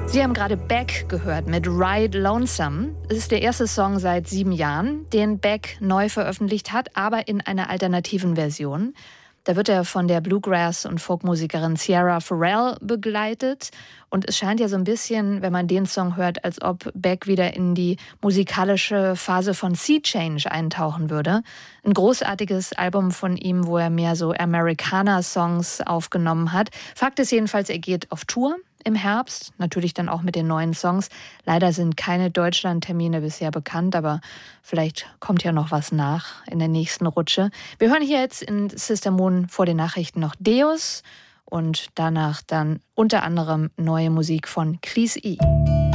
Sie haben gerade Beck gehört mit Ride Lonesome. Es ist der erste Song seit 7 Jahren, den Beck neu veröffentlicht hat, aber in einer alternativen Version. Da wird er von der Bluegrass- und Folkmusikerin Sierra Farrell begleitet. Und es scheint ja so ein bisschen, wenn man den Song hört, als ob Beck wieder in die musikalische Phase von Sea Change eintauchen würde. Ein großartiges Album von ihm, wo er mehr so Americana-Songs aufgenommen hat. Fakt ist jedenfalls, er geht auf Tour im Herbst, natürlich dann auch mit den neuen Songs. Leider sind keine Deutschland-Termine bisher bekannt, aber vielleicht kommt ja noch was nach in der nächsten Rutsche. Wir hören hier jetzt in Sister Moon vor den Nachrichten noch Deus und danach dann unter anderem neue Musik von Chris E.